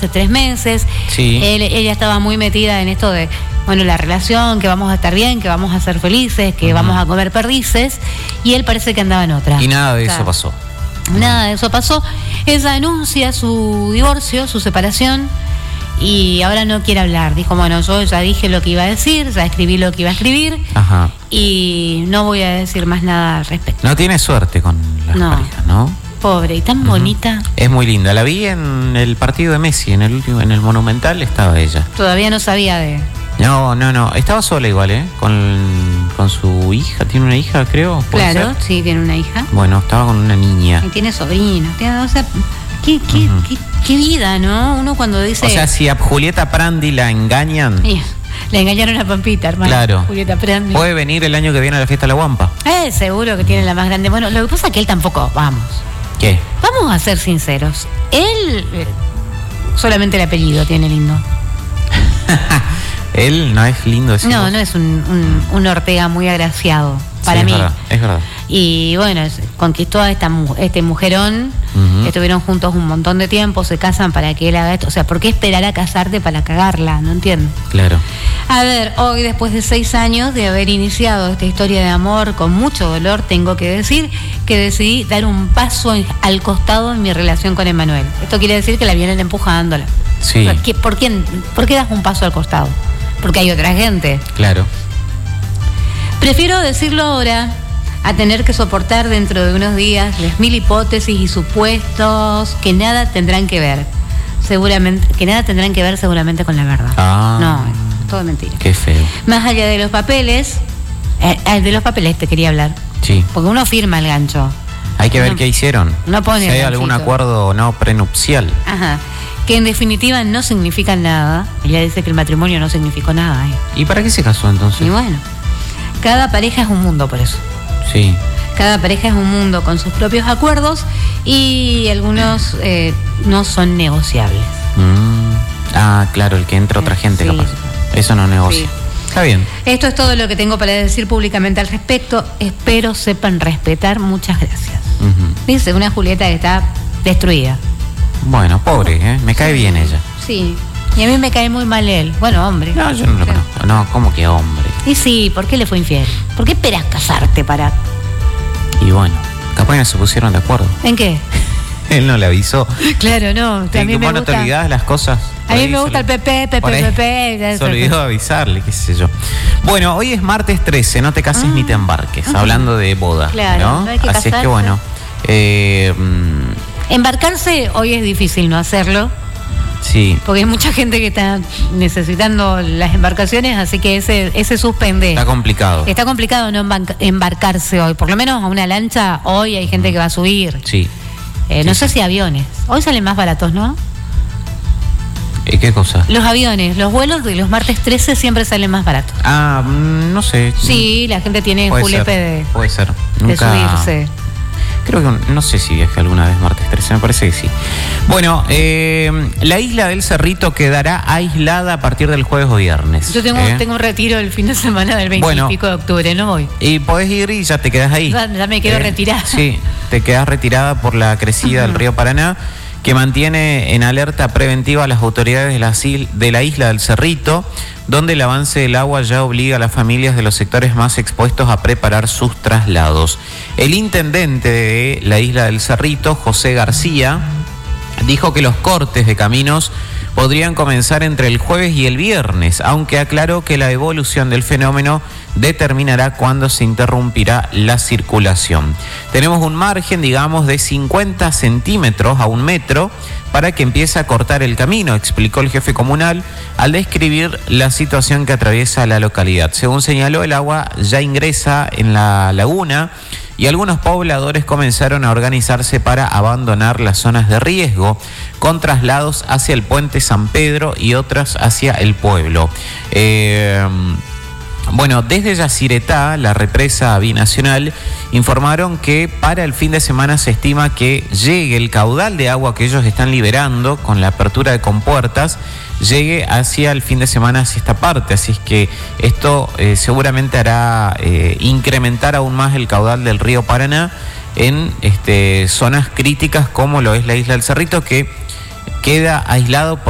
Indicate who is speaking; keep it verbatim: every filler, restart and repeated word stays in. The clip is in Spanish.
Speaker 1: hace tres meses.
Speaker 2: Sí.
Speaker 1: Él, ella estaba muy metida en esto de, bueno, la relación, que vamos a estar bien, que vamos a ser felices, que uh-huh. vamos a comer perdices, y él parece que andaba en otra.
Speaker 2: Y nada de
Speaker 1: o sea,
Speaker 2: eso pasó.
Speaker 1: Nada de eso pasó. Ella anuncia su divorcio, su separación, y ahora no quiere hablar. Dijo, bueno, yo ya dije lo que iba a decir, ya escribí lo que iba a escribir.
Speaker 2: Ajá.
Speaker 1: Y no voy a decir más nada al respecto.
Speaker 2: No tiene suerte con las
Speaker 1: no.
Speaker 2: parejas, ¿no?
Speaker 1: Pobre, y tan uh-huh. bonita.
Speaker 2: Es muy linda. La vi en el partido de Messi, en el último, en el Monumental estaba ella.
Speaker 1: Todavía no sabía de...
Speaker 2: No, no, no. Estaba sola igual, ¿eh? Con, con su hija. ¿Tiene una hija, creo?
Speaker 1: Claro,
Speaker 2: ser?
Speaker 1: Sí, tiene una hija.
Speaker 2: Bueno, estaba con una niña.
Speaker 1: Y tiene sobrinos. Tiene, o sea, qué, qué, uh-huh. qué, qué vida, ¿no? Uno cuando dice...
Speaker 2: O sea, si a Julieta Prandi la engañan...
Speaker 1: Yeah. Le engañaron a Pampita, hermano.
Speaker 2: Claro.
Speaker 1: Julieta Prandi.
Speaker 2: Puede venir el año que viene a la fiesta de la Guampa.
Speaker 1: Eh, seguro que tiene la más grande. Bueno, lo que pasa es que él tampoco... Vamos.
Speaker 2: ¿Qué?
Speaker 1: Vamos a ser sinceros. Él... Eh, solamente el apellido tiene lindo.
Speaker 2: Él no es lindo ese.
Speaker 1: No, no es un, un, un Ortega muy agraciado para
Speaker 2: sí,
Speaker 1: mí.
Speaker 2: Es verdad, es verdad.
Speaker 1: Y bueno, conquistó a esta, este mujerón, uh-huh. estuvieron juntos un montón de tiempo, se casan para que él haga esto. O sea, ¿por qué esperar a casarte para cagarla? No entiendo.
Speaker 2: Claro.
Speaker 1: A ver, hoy después de seis años de haber iniciado esta historia de amor con mucho dolor, tengo que decir que decidí dar un paso al costado en mi relación con Emanuel. Esto quiere decir que la vienen empujándola.
Speaker 2: Sí.
Speaker 1: ¿Por qué, por qué, por qué das un paso al costado? Porque hay otra gente.
Speaker 2: Claro.
Speaker 1: Prefiero decirlo ahora a tener que soportar dentro de unos días las mil hipótesis y supuestos que nada tendrán que ver. Seguramente, que nada tendrán que ver seguramente con la verdad.
Speaker 2: Ah,
Speaker 1: no, es todo mentira.
Speaker 2: Qué feo.
Speaker 1: Más allá de los papeles, eh, de los papeles te quería hablar.
Speaker 2: Sí.
Speaker 1: Porque uno firma el gancho.
Speaker 2: Hay que
Speaker 1: uno,
Speaker 2: ver qué hicieron.
Speaker 1: No pone
Speaker 2: si hay algún acuerdo o no prenupcial.
Speaker 1: Ajá. Que en definitiva no significan nada. Ella dice que el matrimonio no significó nada. ¿eh?
Speaker 2: ¿Y para qué se casó entonces?
Speaker 1: Y bueno, cada pareja es un mundo por eso.
Speaker 2: Sí.
Speaker 1: Cada pareja es un mundo con sus propios acuerdos y algunos eh, no son negociables.
Speaker 2: Mm. Ah, claro, el que entra otra gente,
Speaker 1: sí.
Speaker 2: capaz. Eso no negocia. Sí. Está bien.
Speaker 1: Esto es todo lo que tengo para decir públicamente al respecto. Espero sepan respetar. Muchas gracias. Uh-huh. Dice una Julieta que está destruida.
Speaker 2: Bueno, pobre, ¿eh? Me cae bien ella.
Speaker 1: Sí. Y a mí me cae muy mal él. Bueno, hombre.
Speaker 2: No, yo no lo conozco. No, ¿cómo que hombre?
Speaker 1: Y sí, ¿por qué le fue infiel? ¿Por qué esperas casarte para...?
Speaker 2: Y bueno, capaz no se pusieron de acuerdo.
Speaker 1: ¿En qué?
Speaker 2: Él no le avisó.
Speaker 1: Claro, no. A mí me
Speaker 2: gusta.
Speaker 1: no
Speaker 2: te olvidás las cosas.
Speaker 1: A mí me gusta el Pepe, Pepe, Pepe.
Speaker 2: Se olvidó de avisarle, qué sé yo. Bueno, hoy es martes trece, no te cases ah, ni te embarques. Uh-huh. Hablando de boda.
Speaker 1: Claro,
Speaker 2: ¿no?
Speaker 1: no hay que
Speaker 2: Así
Speaker 1: casarse.
Speaker 2: es que bueno. Eh,
Speaker 1: Embarcarse hoy es difícil no hacerlo.
Speaker 2: Sí.
Speaker 1: Porque hay mucha gente que está necesitando las embarcaciones, así que ese, ese suspende.
Speaker 2: Está complicado.
Speaker 1: Está complicado no embarcarse hoy. Por lo menos a una lancha hoy hay gente que va a subir.
Speaker 2: Sí.
Speaker 1: Eh, no
Speaker 2: sí,
Speaker 1: sé
Speaker 2: sí.
Speaker 1: si aviones. Hoy salen más baratos, ¿no?
Speaker 2: ¿Eh, ¿Qué cosa?
Speaker 1: Los aviones, los vuelos de los martes trece siempre salen más baratos.
Speaker 2: Ah, no sé.
Speaker 1: Sí, la gente tiene julepe de,
Speaker 2: Puede ser.
Speaker 1: de
Speaker 2: Nunca...
Speaker 1: subirse.
Speaker 2: Creo que, no sé si viajé alguna vez martes trece, me parece que sí. Bueno, eh, la isla del Cerrito quedará aislada a partir del jueves o viernes.
Speaker 1: Yo tengo,
Speaker 2: ¿eh?
Speaker 1: tengo un retiro el fin de semana del veinte
Speaker 2: bueno,
Speaker 1: y pico de octubre, no voy.
Speaker 2: Y podés ir y ya te quedás ahí.
Speaker 1: Ya, ya me quedo
Speaker 2: ¿eh?
Speaker 1: retirada.
Speaker 2: Sí, te quedás retirada por la crecida uh-huh. del río Paraná, que mantiene en alerta preventiva a las autoridades de la, de la isla del Cerrito, donde el avance del agua ya obliga a las familias de los sectores más expuestos a preparar sus traslados. El intendente de la isla del Cerrito, José García, dijo que los cortes de caminos podrían comenzar entre el jueves y el viernes, aunque aclaró que la evolución del fenómeno determinará cuándo se interrumpirá la circulación. Tenemos un margen, digamos, de cincuenta centímetros a un metro para que empiece a cortar el camino, explicó el jefe comunal al describir la situación que atraviesa la localidad. Según señaló, el agua ya ingresa en la laguna y algunos pobladores comenzaron a organizarse para abandonar las zonas de riesgo, con traslados hacia el puente San Pedro y otras hacia el pueblo. Eh, Bueno, desde Yacyretá, la represa binacional, informaron que para el fin de semana se estima que llegue el caudal de agua que ellos están liberando con la apertura de compuertas, llegue hacia el fin de semana hacia esta parte. Así es que esto eh, seguramente hará eh, incrementar aún más el caudal del río Paraná en este, zonas críticas como lo es la isla del Cerrito, que queda aislado por